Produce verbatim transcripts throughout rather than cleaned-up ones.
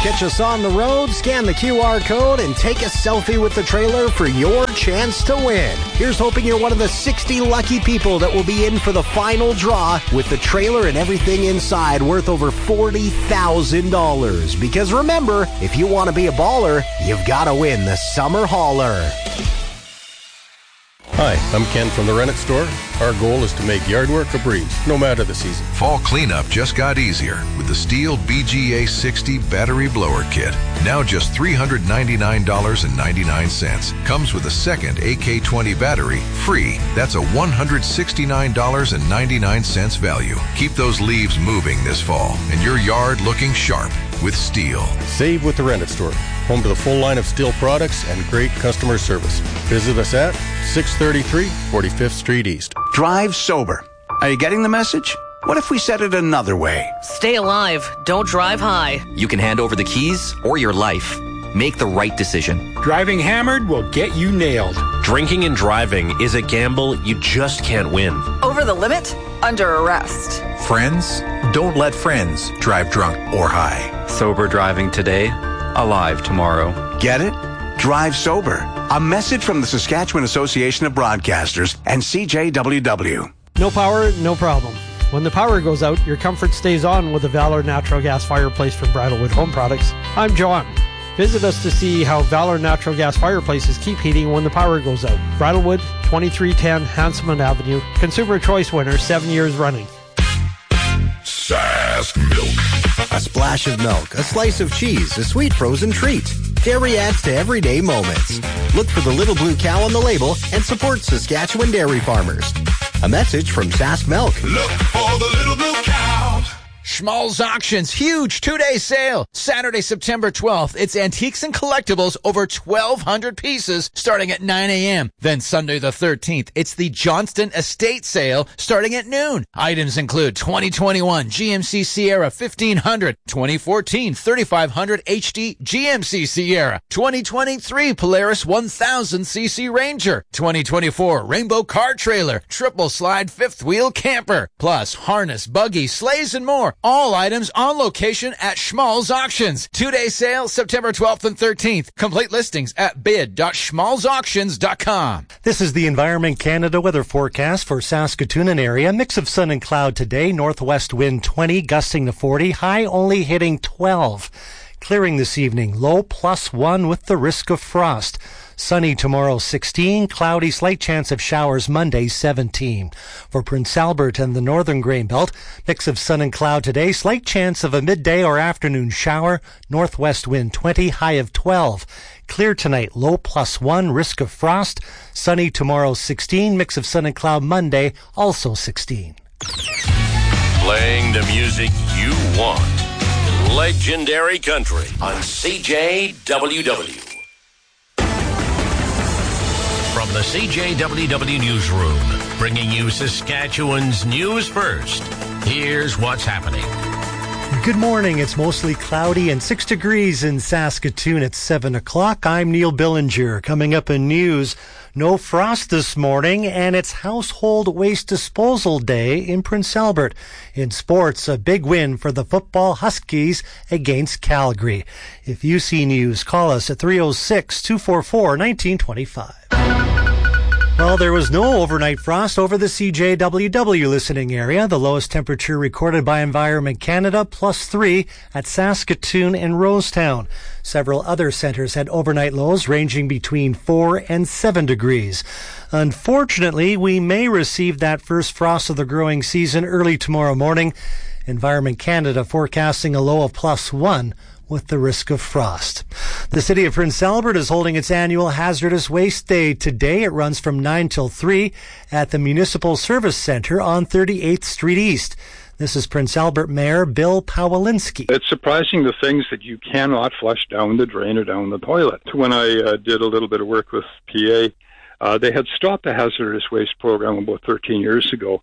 Catch us on the road, scan the Q R code, and take a selfie with the trailer for your chance to win. Here's hoping you're one of the sixty lucky people that will be in for the final draw with the trailer and everything inside worth over forty thousand dollars. Because remember, if you want to be a baller, you've got to win the Summer Hauler. Hi, I'm Ken from the Rennet Store. Our goal is to make yard work a breeze, no matter the season. Fall cleanup just got easier with the Stihl B G A sixty Battery Blower Kit. Now just three hundred ninety-nine dollars and ninety-nine cents. Comes with a second A K twenty battery, free. That's a one hundred sixty-nine dollars and ninety-nine cents value. Keep those leaves moving this fall and your yard looking sharp with Stihl. Save with the Rennet Store, home to the full line of Stihl products and great customer service. Visit us at six thirty-three forty-fifth Street East. Drive sober. Are you getting the message? What if we said it another way? Stay alive. Don't drive high. You can hand over the keys or your life. Make the right decision. Driving hammered will get you nailed. Drinking and driving is a gamble you just can't win. Over the limit? Under arrest. Friends? Don't let friends drive drunk or high. Sober driving today, alive tomorrow. Get it? Drive sober. A message from the Saskatchewan Association of Broadcasters and C J W W. No power, no problem. When the power goes out, your comfort stays on with the Valor Natural Gas Fireplace from Bridlewood Home Products. I'm John. Visit us to see how Valor Natural Gas Fireplaces keep heating when the power goes out. Bridlewood, twenty-three ten Hanselman Avenue. Consumer Choice winner, seven years running. Sask Milk. A splash of milk, a slice of cheese, a sweet frozen treat. Dairy adds to everyday moments. Look for the little blue cow on the label and support Saskatchewan dairy farmers. A message from Sask Milk. Look for the little blue cow. Schmalz Auctions, huge two-day sale. Saturday, September twelfth. It's antiques and collectibles, over twelve hundred pieces, starting at nine a.m. Then Sunday the thirteenth, it's the Johnston Estate Sale, starting at noon. Items include twenty twenty-one G M C Sierra fifteen hundred, twenty fourteen thirty-five hundred H D G M C Sierra, twenty twenty-three Polaris one thousand C C Ranger, twenty twenty-four Rainbow Car Trailer, triple slide fifth wheel camper, plus harness, buggy, sleighs, and more. All items on location at Schmalz Auctions. Two-day sale, September twelfth and thirteenth. Complete listings at bid dot schmalz auctions dot com. This is the Environment Canada weather forecast for Saskatoon and area. Mix of sun and cloud today. Northwest wind twenty, gusting to forty. High only hitting twelve. Clearing this evening. Low plus one with the risk of frost. Sunny tomorrow, sixteen. Cloudy, slight chance of showers Monday, seventeen. For Prince Albert and the northern grain belt, mix of sun and cloud today. Slight chance of a midday or afternoon shower. Northwest wind twenty, high of twelve. Clear tonight, low plus one, risk of frost. Sunny tomorrow, sixteen. Mix of sun and cloud Monday, also sixteen. Playing the music you want. Legendary Country on C J W W. From the C J W W Newsroom, bringing you Saskatchewan's news first. Here's what's happening. Good morning. It's mostly cloudy and six degrees in Saskatoon at seven o'clock. I'm Neil Billinger. Coming up in news, no frost this morning, and it's Household Waste Disposal Day in Prince Albert. In sports, a big win for the football Huskies against Calgary. If you see news, call us at three oh six, two four four, one nine two five. Well, there was no overnight frost over the C J W W listening area. The lowest temperature recorded by Environment Canada, plus three at Saskatoon and Rosetown. Several other centres had overnight lows ranging between four and seven degrees. Unfortunately, we may receive that first frost of the growing season early tomorrow morning. Environment Canada forecasting a low of plus one with the risk of frost. The city of Prince Albert is holding its annual Hazardous Waste Day today. It runs from nine till three at the Municipal Service Centre on thirty-eighth Street East. This is Prince Albert Mayor Bill Pawlinski. It's surprising the things that you cannot flush down the drain or down the toilet. When I uh, did a little bit of work with P A, uh, they had stopped the hazardous waste program about thirteen years ago.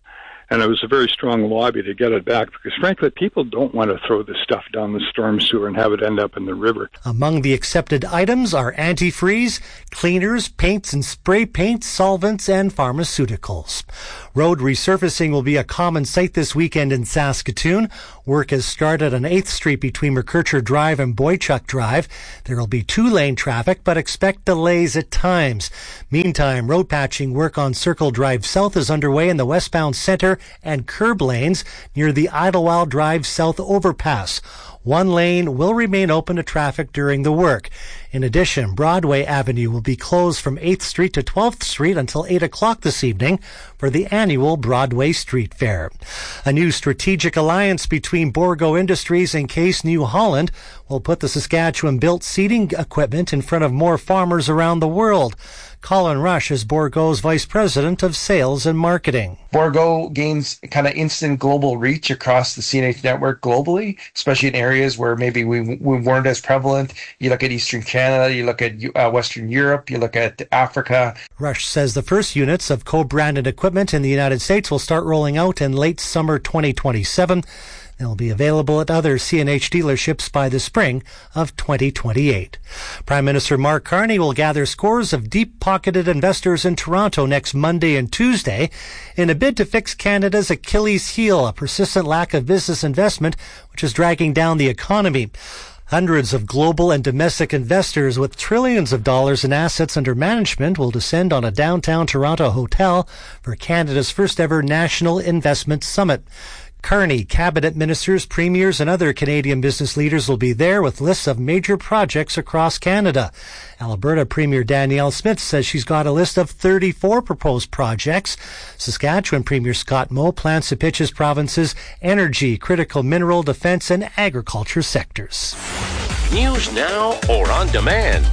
And it was a very strong lobby to get it back because, frankly, people don't want to throw this stuff down the storm sewer and have it end up in the river. Among the accepted items are antifreeze, cleaners, paints and spray paint, solvents, and pharmaceuticals. Road resurfacing will be a common sight this weekend in Saskatoon. Work has started on eighth Street between McKercher Drive and Boychuk Drive. There will be two-lane traffic, but expect delays at times. Meantime, road patching work on Circle Drive South is underway in the westbound center and curb lanes near the Idlewild Drive South overpass. One lane will remain open to traffic during the work. In addition, Broadway Avenue will be closed from eighth Street to twelfth Street until eight o'clock this evening for the annual Broadway Street Fair. A new strategic alliance between Bourgault Industries and Case New Holland will put the Saskatchewan-built seeding equipment in front of more farmers around the world. Colin Rush is Bourgault's Vice President of Sales and Marketing. Bourgault gains kind of instant global reach across the C N H network globally, especially in areas where maybe we, we weren't as prevalent. You look at Eastern Canada, you look at uh, Western Europe, you look at Africa. Rush says the first units of co-branded equipment in the United States will start rolling out in late summer twenty twenty-seven. They'll be available at other C N H dealerships by the spring of twenty twenty-eight. Prime Minister Mark Carney will gather scores of deep-pocketed investors in Toronto next Monday and Tuesday in a bid to fix Canada's Achilles heel, a persistent lack of business investment which is dragging down the economy. Hundreds of global and domestic investors with trillions of dollars in assets under management will descend on a downtown Toronto hotel for Canada's first ever National Investment Summit. Carney, cabinet ministers, premiers, and other Canadian business leaders will be there with lists of major projects across Canada. Alberta Premier Danielle Smith says she's got a list of thirty-four proposed projects. Saskatchewan Premier Scott Moe plans to pitch his province's energy, critical mineral, defense, and agriculture sectors. News now or on demand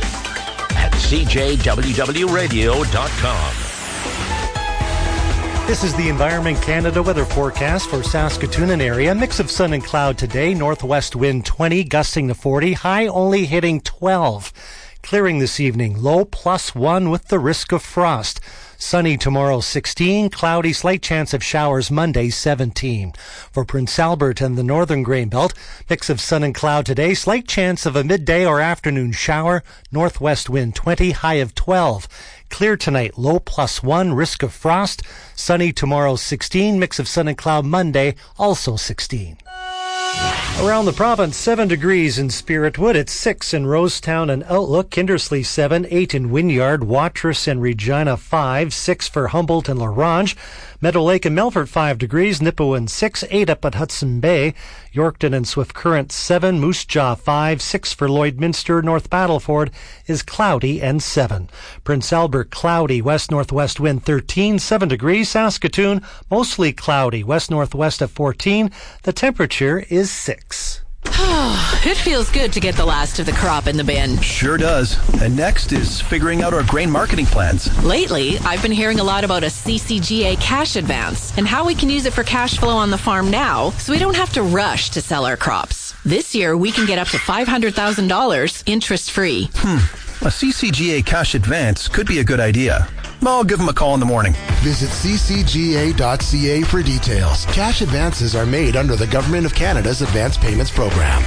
at C J W W radio dot com. This is the Environment Canada weather forecast for Saskatoon and area. Mix of sun and cloud today. Northwest wind twenty, gusting to forty. High only hitting twelve. Clearing this evening. Low plus one with the risk of frost. Sunny tomorrow, sixteen. Cloudy, slight chance of showers Monday, seventeen. For Prince Albert and the northern grain belt, mix of sun and cloud today. Slight chance of a midday or afternoon shower. Northwest wind twenty, high of twelve. Clear tonight, low plus one, risk of frost. Sunny tomorrow, sixteen. Mix of sun and cloud Monday, also sixteen. Around the province, seven degrees in Spiritwood. It's six in Rosetown and Outlook. Kindersley, seven. eight in Wynyard. Watrous and Regina, five. six for Humboldt and La Ronge. Meadow Lake and Melfort, five degrees. Nipawin, six. eight up at Hudson Bay. Yorkton and Swift Current, seven. Moose Jaw, five. six for Lloydminster. North Battleford is cloudy and seven. Prince Albert, cloudy. West-northwest wind, thirteen. seven degrees. Saskatoon, mostly cloudy. West-northwest at fourteen. The temperature is six. It feels good to get the last of the crop in the bin. Sure does. And next is figuring out our grain marketing plans. Lately, I've been hearing a lot about a C C G A cash advance and how we can use it for cash flow on the farm now so we don't have to rush to sell our crops. This year, we can get up to five hundred thousand dollars interest-free. Hmm. A C C G A cash advance could be a good idea. I'll give them a call in the morning. Visit c c g a dot c a for details. Cash advances are made under the Government of Canada's Advance Payments Program.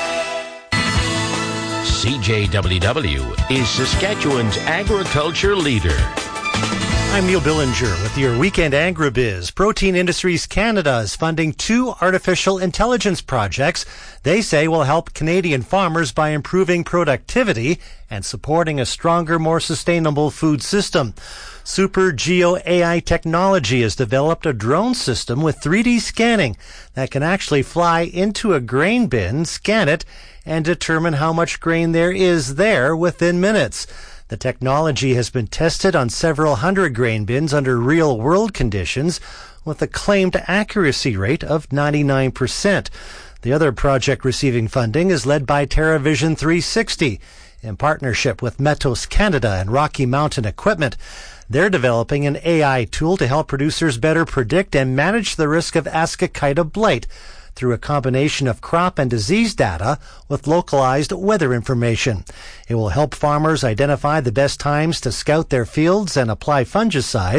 C J W W is Saskatchewan's agriculture leader. I'm Neil Billinger with your Weekend Agribiz. Protein Industries Canada is funding two artificial intelligence projects they say will help Canadian farmers by improving productivity and supporting a stronger, more sustainable food system. Super Geo A I Technology has developed a drone system with three D scanning that can actually fly into a grain bin, scan it, and determine how much grain there is there within minutes. The technology has been tested on several hundred grain bins under real-world conditions with a claimed accuracy rate of ninety-nine percent. The other project receiving funding is led by TerraVision three sixty in partnership with Metos Canada and Rocky Mountain Equipment. They're developing an A I tool to help producers better predict and manage the risk of Ascochyta blight through a combination of crop and disease data with localized weather information. It will help farmers identify the best times to scout their fields and apply fungicides,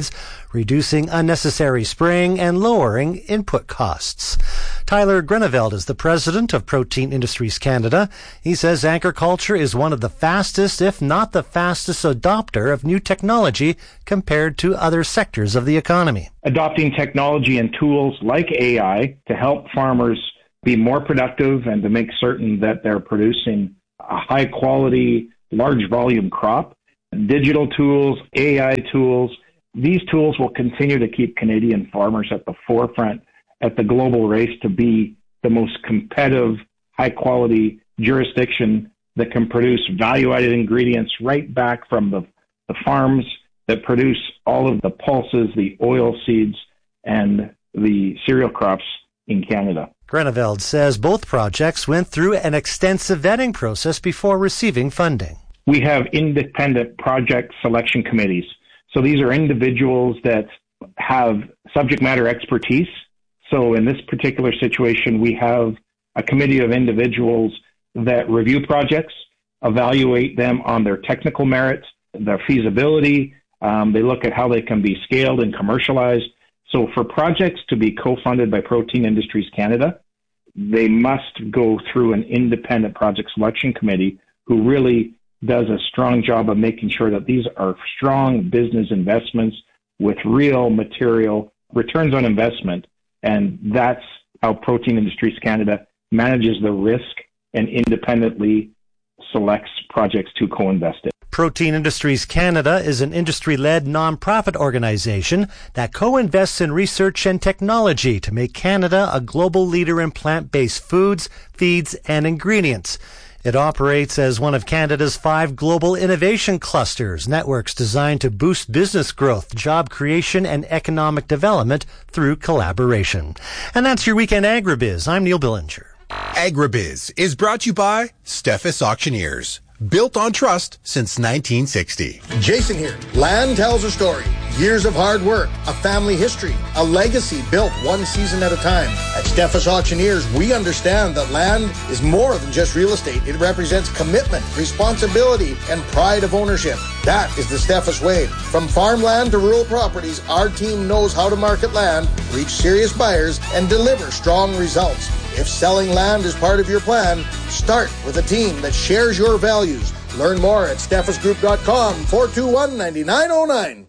reducing unnecessary spraying and lowering input costs. Tyler Greneveld is the president of Protein Industries Canada. He says agriculture is one of the fastest, if not the fastest, adopter of new technology compared to other sectors of the economy. Adopting technology and tools like A I to help farmers be more productive and to make certain that they're producing a high quality, large volume crop. Digital tools, A I tools, these tools will continue to keep Canadian farmers at the forefront at the global race to be the most competitive, high quality jurisdiction that can produce value added ingredients right back from the, the farms that produce all of the pulses, the oil seeds, and the cereal crops in Canada. Greneveld says both projects went through an extensive vetting process before receiving funding. We have independent project selection committees. So these are individuals that have subject matter expertise. So in this particular situation, we have a committee of individuals that review projects, evaluate them on their technical merit, their feasibility. Um, they look at how they can be scaled and commercialized. So for projects to be co-funded by Protein Industries Canada, they must go through an independent project selection committee who really does a strong job of making sure that these are strong business investments with real material returns on investment. And that's how Protein Industries Canada manages the risk and independently selects projects to co-invest in. Protein Industries Canada is an industry-led nonprofit organization that co-invests in research and technology to make Canada a global leader in plant-based foods, feeds, and ingredients. It operates as one of Canada's five global innovation clusters, networks designed to boost business growth, job creation, and economic development through collaboration. And that's your Weekend Agribiz. I'm Neil Billinger. Agribiz is brought to you by Steffes Auctioneers. Built on trust since nineteen sixty. Jason here. Land tells a story. Years of hard work, a family history, a legacy built one season at a time. At Steffes Auctioneers, we understand that land is more than just real estate. It represents commitment, responsibility, and pride of ownership. That is the Steffes way. From farmland to rural properties, our team knows how to market land, reach serious buyers, and deliver strong results. If selling land is part of your plan, start with a team that shares your values. Learn more at steffes group dot com, four two one, nine nine zero nine.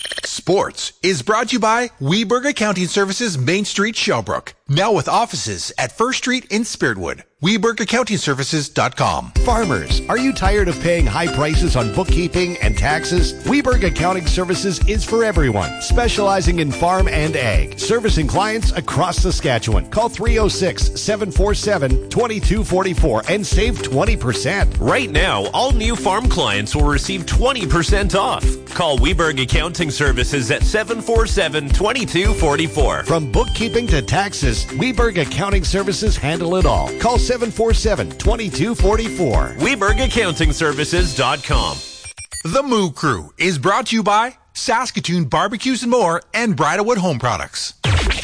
Sports is brought to you by Weberg Accounting Services, Main Street, Shelbrook. Now with offices at First Street in Spiritwood. Weberg Accounting Services dot com. Farmers, are you tired of paying high prices on bookkeeping and taxes? Weberg Accounting Services is for everyone, specializing in farm and ag, servicing clients across Saskatchewan. Call three oh six, seven four seven, two two four four and save twenty percent. Right now, all new farm clients will receive twenty percent off. Call Weberg Accounting Services at seven four seven, two two four four. From bookkeeping to taxes, Weberg Accounting Services handle it all. Call seven four seven, two two four four. Weberg Accounting Services dot com. The Moo Crew is brought to you by Saskatoon Barbecues and More and Bridalwood Home Products.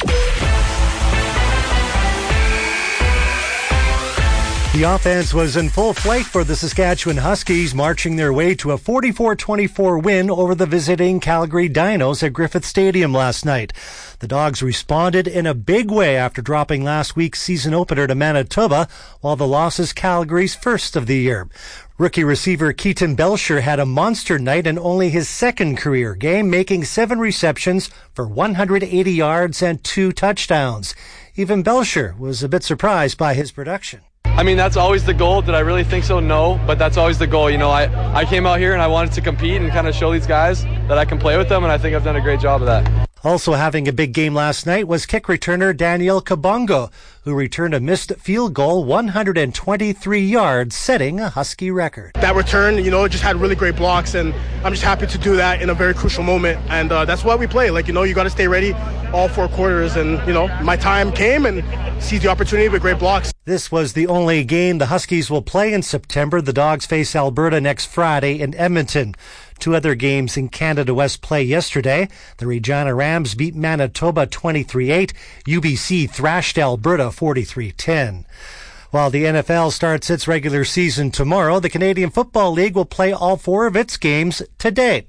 The offense was in full flight for the Saskatchewan Huskies, marching their way to a forty-four twenty-four win over the visiting Calgary Dinos at Griffith Stadium last night. The Dogs responded in a big way after dropping last week's season opener to Manitoba, while the loss is Calgary's first of the year. Rookie receiver Keaton Belcher had a monster night in only his second career game, making seven receptions for one hundred eighty yards and two touchdowns. Even Belcher was a bit surprised by his production. I mean, that's always the goal. Did I really think so? No, but that's always the goal. You know, I, I came out here and I wanted to compete and kind of show these guys that I can play with them, and I think I've done a great job of that. Also having a big game last night was kick returner Daniel Kabongo, who returned a missed field goal one hundred twenty-three yards, setting a Husky record. That return, you know, just had really great blocks, and I'm just happy to do that in a very crucial moment, and uh, that's why we play. Like, you know, you got to stay ready all four quarters, and, you know, my time came and seized the opportunity with great blocks. This was the only game the Huskies will play in September. The Dogs face Alberta next Friday in Edmonton. Two other games in Canada West play yesterday. The Regina Rams beat Manitoba twenty-three eight. U B C thrashed Alberta forty-three ten. While the N F L starts its regular season tomorrow, the Canadian Football League will play all four of its games today.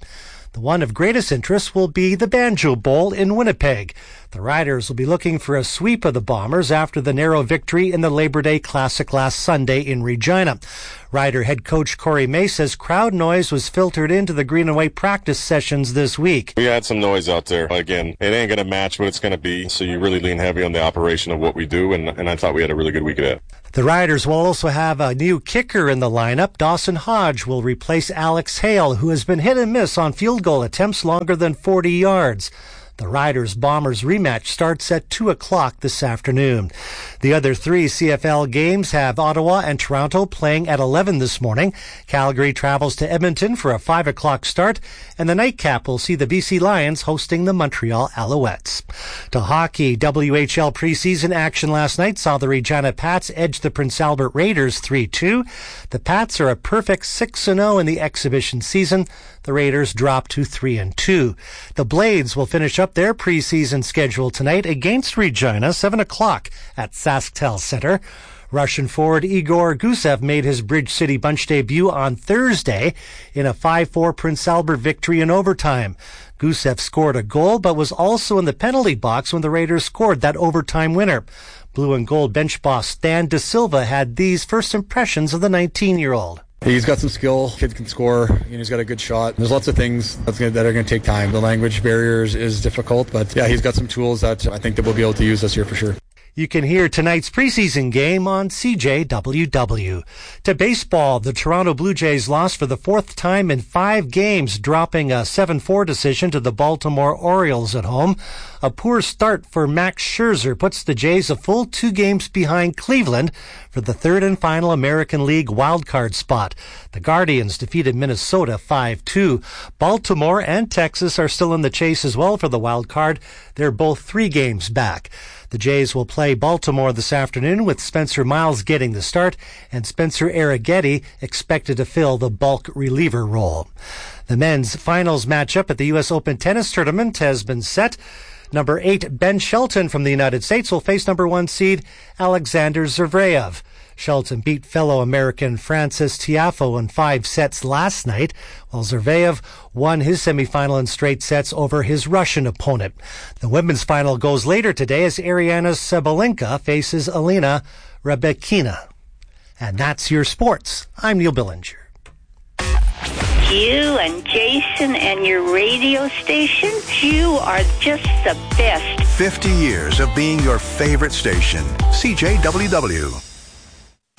The one of greatest interest will be the Banjo Bowl in Winnipeg. The Riders will be looking for a sweep of the Bombers after the narrow victory in the Labor Day Classic last Sunday in Regina. Rider head coach Corey May says crowd noise was filtered into the green and white practice sessions this week. We had some noise out there. Again, it ain't going to match what it's going to be, so you really lean heavy on the operation of what we do, and, and I thought we had a really good week of that. The Riders will also have a new kicker in the lineup. Dawson Hodge will replace Alex Hale, who has been hit and miss on field goal attempts longer than forty yards. The Riders-Bombers rematch starts at two o'clock this afternoon. The other three C F L games have Ottawa and Toronto playing at eleven this morning. Calgary travels to Edmonton for a five o'clock start, and the nightcap will see the B C Lions hosting the Montreal Alouettes. To hockey, W H L preseason action last night saw the Regina Pats edge the Prince Albert Raiders three two. The Pats are a perfect six and oh in the exhibition season. The Raiders drop to three and two. The Blades will finish up their preseason schedule tonight against Regina, seven o'clock at SaskTel Center. Russian forward Igor Gusev made his Bridge City Bunch debut on Thursday in a five four Prince Albert victory in overtime. Gusev scored a goal, but was also in the penalty box when the Raiders scored that overtime winner. Blue and gold bench boss Stan De Silva had these first impressions of the nineteen-year-old. He's got some skill. Kid can score. You know, he's got a good shot. There's lots of things that's gonna, that are going to take time. The language barriers is difficult, but yeah, he's got some tools that I think that we'll be able to use this year for sure. You can hear tonight's preseason game on C J W W. To baseball, the Toronto Blue Jays lost for the fourth time in five games, dropping a seven four decision to the Baltimore Orioles at home. A poor start for Max Scherzer puts the Jays a full two games behind Cleveland for the third and final American League wildcard spot. The Guardians defeated Minnesota five two. Baltimore and Texas are still in the chase as well for the wild card. They're both three games back. The Jays will play Baltimore this afternoon with Spencer Miles getting the start and Spencer Arrighetti expected to fill the bulk reliever role. The men's finals matchup at the U S Open Tennis Tournament has been set. Number eight, Ben Shelton from the United States will face number one seed Alexander Zverev. Shelton beat fellow American Francis Tiafoe in five sets last night, while Zverev won his semifinal in straight sets over his Russian opponent. The women's final goes later today as Ariana Sabalenka faces Elena Rybakina. And that's your sports. I'm Neil Billinger. You and Jason and your radio station, you are just the best. fifty years of being your favorite station. C J W W.